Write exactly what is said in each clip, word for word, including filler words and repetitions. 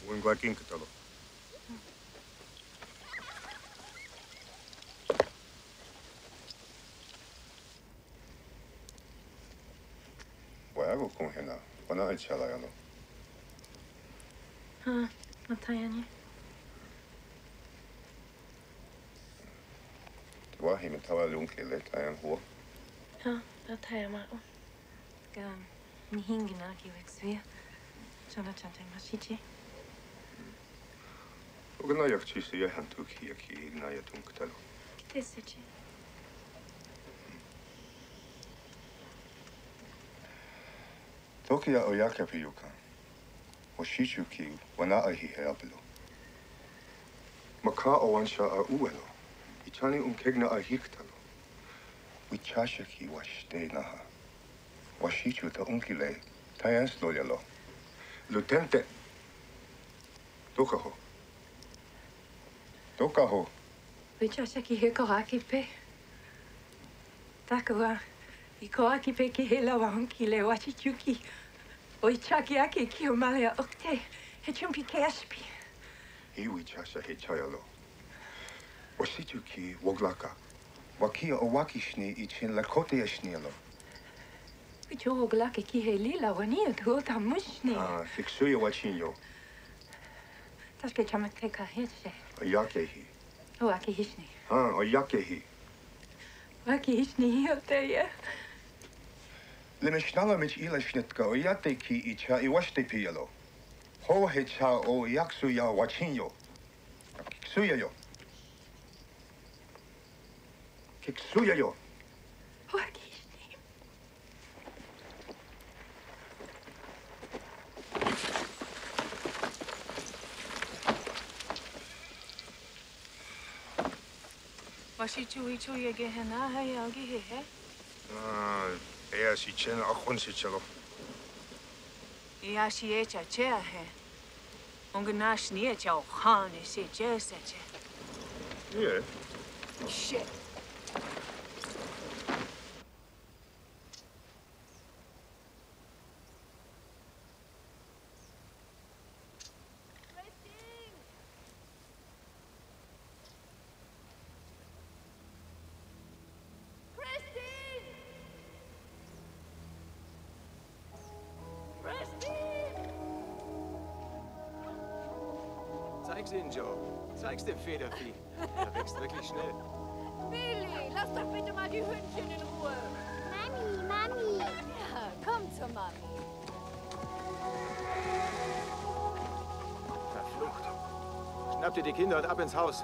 Un guakin katalo. Wago con hena. Wana al chala yalo. Ha, matayani. Wahi mit tawa lunkele tayan ho. Ha, matayama. Gam, ni hingina ki wexvia. Chana chanteng mashichi. Ogna yak chisi ya hantuk hiya ki igna ya tum katalo. Kitesichi. Tokia oyaka piyuka. Washichuki wana ahi heapelo. Maka owansha a uelo. Ichani unkegna a hiktalo. Wichashaki washte naha. Washichu ta unkile. Tayans loyalo. Lutente. Tokaho. Tokaho. Wichashaki he koraki pe. Takawa. I koraki pe ki he lawa unkile wachichuki. Oichaki ake ki o malea okte. He chumpi ke aspi. Iwi chasha he chayalo. Washichuki woglaka. Wakia owakishni ichin lakote yashnielo. Wicho woglake ki he lila wania tuota mushni. Ah, fiksuya wachinyo. Taske chamakte ka hetshe. Ayakehi. Oaki hishni. Ah, ayakehi. Oaki hishni hioteya. Limishnala mit ila shnitka oyate ki icha iwashte piyalo. Ho he cha o yaksuya wachinyo. Kiksuya yo. Kiksuya yo. Oaki hishni. Washichu ichu ye gehena ha yagi he he. Ah, er si chen achon si chalo. Ja si echa chea he. Onganash ni echa o khan se che se che. Yeah. Shit. Zeig's ihnen, Joe. Zeig's dem Federvieh. Er wächst wirklich schnell. Billy, lass doch bitte mal die Hündchen in Ruhe. Mami, Mami. Ja, komm zur Mami. Verflucht. Schnappt ihr die Kinder und ab ins Haus.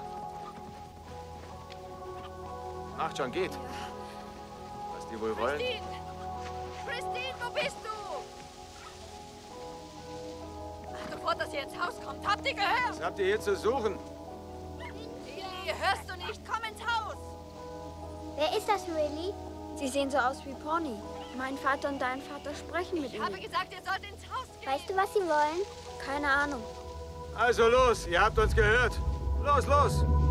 Macht schon, geht. Was die wohl wollen? Christine! Christine, wo bist du? Sofort, dass ihr ins Haus kommt. Habt ihr gehört? Was habt ihr hier zu suchen? Billy, hörst du nicht? Komm ins Haus! Wer ist das, Willy? Sie sehen so aus wie Pony. Mein Vater und dein Vater sprechen mit Ich ihnen. habe gesagt, ihr sollt ins Haus gehen. Weißt du, was sie wollen? Keine Ahnung. Also los, ihr habt uns gehört. Los, los!